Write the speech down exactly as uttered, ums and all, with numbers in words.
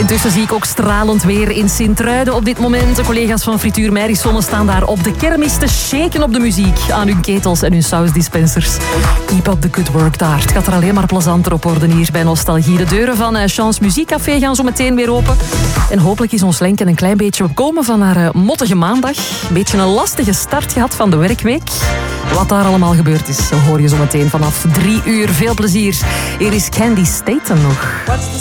Intussen zie ik ook stralend weer in Sint-Truiden op dit moment. De collega's van Frituur Meirissonne staan daar op de kermis te shaken op de muziek. Aan hun ketels en hun sausdispensers. Keep up the good work daar. Het gaat er alleen maar plezanter op worden hier bij Nostalgie. De deuren van Chance Muziekcafé gaan zo meteen weer open. En hopelijk is ons Lenken een klein beetje opkomen van haar mottige maandag. Een beetje een lastige start gehad van de werkweek. Wat daar allemaal gebeurd is, hoor je zo meteen vanaf drie uur. Veel plezier. Hier is Candy Staten nog.